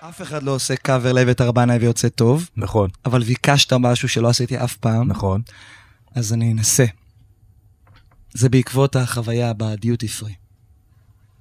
אף אחד לא עושה קאבר לאבט ארבנאי ויוצא טוב. נכון. אבל ביקשת משהו שלא עשיתי אף פעם. נכון. אז אני אנסה. זה בעקבות החוויה בדיוטי פרי.